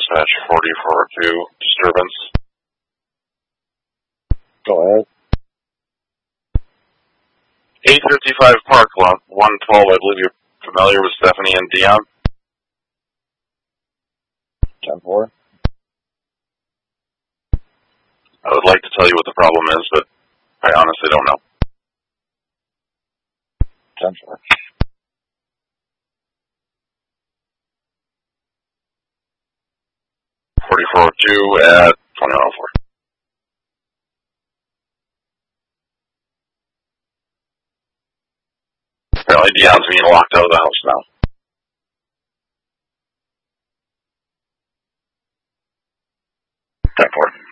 dispatch 44-2, disturbance. Go ahead. 855 Park Lot, 112. I believe you're familiar with Stephanie and Dion. 10-4. I would like to tell you what the problem is, but I honestly don't know. 10-4. Two at 2104. Apparently Dion's being locked out of the house now. 10-4.